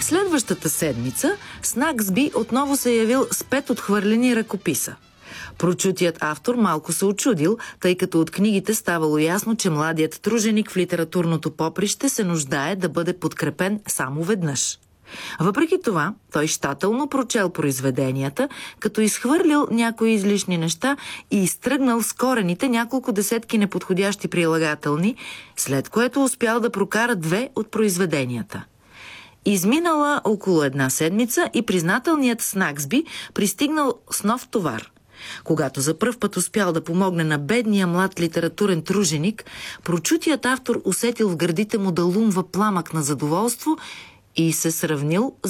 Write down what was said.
Следващата седмица Снагсби отново се явил с 5 отхвърлени ръкописа. Прочутият автор малко се очудил, тъй като от книгите ставало ясно, че младият труженик в литературното поприще се нуждае да бъде подкрепен само веднъж. Въпреки това, той щателно прочел произведенията, като изхвърлил някои излишни неща и изтръгнал с корените няколко десетки неподходящи прилагателни, след което успял да прокара 2 от произведенията. Изминала около една седмица и признателният Снагсби пристигнал с нов товар. Когато за пръв път успял да помогне на бедния млад литературен труженик, прочутият автор усетил в гърдите му да лумва пламък на задоволство и се сравнил